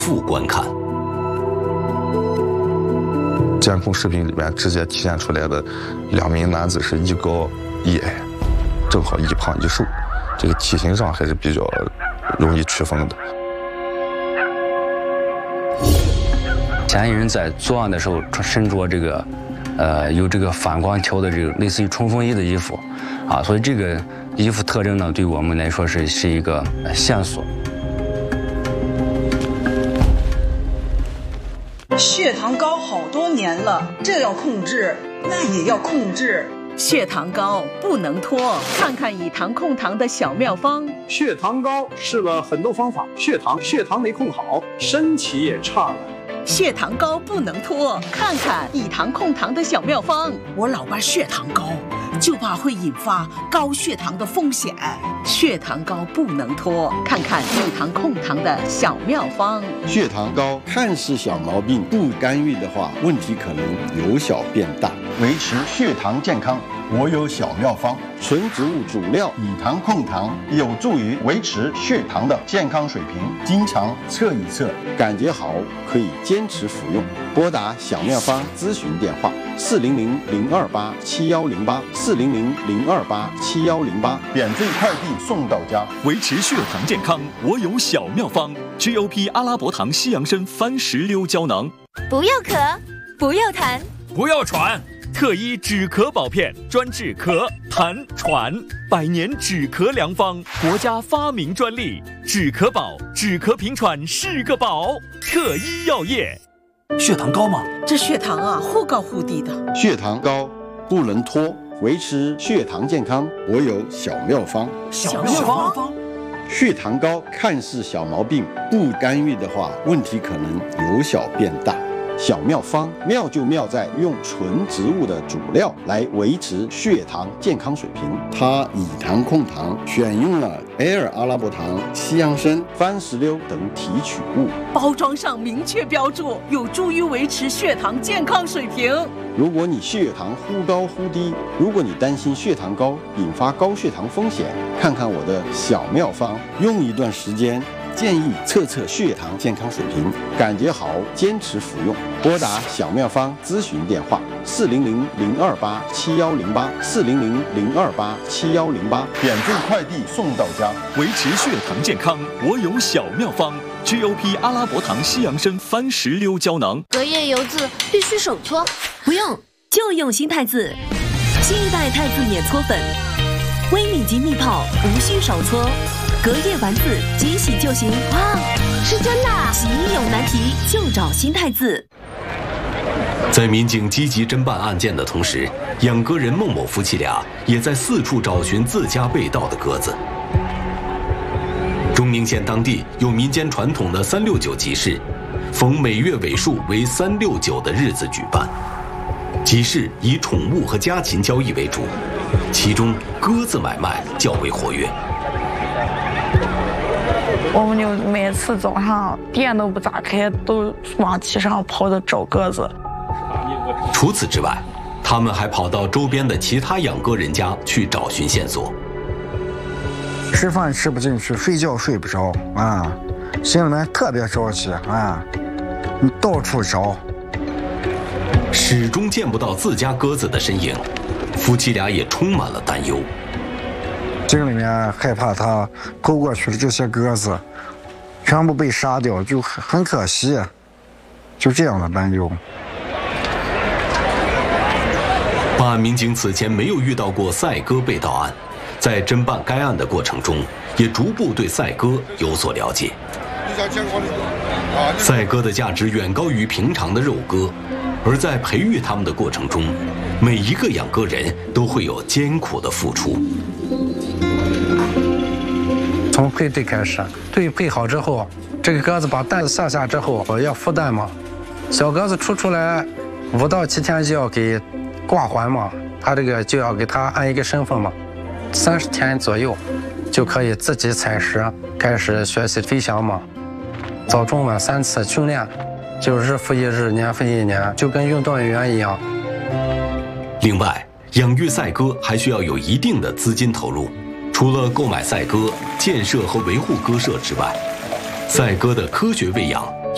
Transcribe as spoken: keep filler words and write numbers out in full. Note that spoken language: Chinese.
复观看。 监控视频里面直接体现出来的两名男子是一高一矮，正好一胖一瘦，这个体型上还是比较容易区分的。 嫌疑人在作案的时候身着这个，呃，有这个反光条的这个类似于冲锋衣的衣服，啊，所以这个衣服特征呢，对我们来说是是一个线索。 血糖高好多年了，这要控制，那也要控制。 血糖高不能拖，看看以糖控糖的小妙方。 血糖高试了很多方法，血糖血糖没控好，身体也差了。 血糖高不能拖，看看以糖控糖的小妙方。 我老伴血糖高，就怕会引发高血糖的风险。 血糖高不能拖，看看以糖控糖的小妙方。 血糖高看似小毛病，不干预的话，问题可能由小变大。维持血糖健康，我有小妙方：纯植物主料以糖控糖，有助于维持血糖的健康水平。经常测一测，感觉好可以坚持服用。拨打小妙方咨询电话：四零零零二八七幺零八，四零零零二八七幺零八，免费快递送到家。 维持血糖健康，我有小妙方 ：G O P 阿拉伯糖西洋参番石榴胶囊。 不要咳，不要痰， 不要喘。特医止咳宝片，专治咳、痰、喘，百年止咳良方，国家发明专利。止咳宝，止咳平喘是个宝。特医药业。 血糖高吗？ 这血糖啊，忽高忽低的。 血糖高不能拖，维持血糖健康，我有小妙方。 小妙方。 血糖高看似小毛病，不干预的话，问题可能由小变大。小妙方妙就妙在用纯植物的主料来维持血糖健康水平。它以糖控糖，选用了 L 阿拉伯糖、西洋参、番石榴等提取物， 包装上明确标注，有助于维持血糖健康水平。 如果你血糖忽高忽低，如果你担心血糖高引发高血糖风险，看看我的小妙方，用一段时间。建议测测血糖健康水平，感觉好坚持服用。拨打小妙方咨询电话：四零零零二八七幺零八，四零零零二八七幺零八，免费快递送到家。 维持血糖健康，我有小妙方 ：G O P 阿拉伯糖西洋参番石榴胶囊。 隔夜油渍必须手搓， 不用，就用新太子，新一代太子免搓粉，微米级密泡，无需手搓。隔夜丸子，即洗就行。 哇，是真的！ 洗衣有难题就找新太子。 在民警积极侦办案件的同时，养鸽人孟某夫妻俩也在四处找寻自家被盗的鸽子。中宁县当地有民间传统的三六九集市，逢每月尾数为三六九的日子举办。集市以宠物和家禽交易为主，其中鸽子买卖较为活跃。 我们就每次早上店都不咋开，都往集上跑着找鸽子。 除此之外，他们还跑到周边的其他养鸽人家去找寻线索。 吃饭吃不进去，睡觉睡不着啊，心里面特别着急啊，你到处找， 始终见不到自家鸽子的身影，夫妻俩也充满了担忧。 心里面害怕他偷过去的这些鸽子全部被杀掉，就很可惜，就这样的担忧。 办案民警此前没有遇到过赛鸽被盗案，在侦办该案的过程中，也逐步对赛鸽有所了解。赛鸽的价值远高于平常的肉鸽，而在培育它们的过程中，每一个养鸽人都会有艰苦的付出。 从配对开始，对配好之后，这个鸽子把蛋下下之后，我要孵蛋嘛。小鸽子出出来五到七天就要给挂环嘛，它这个就要给它按一个身份嘛。三十天左右就可以自己采食，开始学习飞翔嘛。早中晚三次训练，就日复一日，年复一年，就跟运动员一样。 另外，养育赛鸽还需要有一定的资金投入。除了购买赛鸽、建设和维护鸽舍之外，赛鸽的科学喂养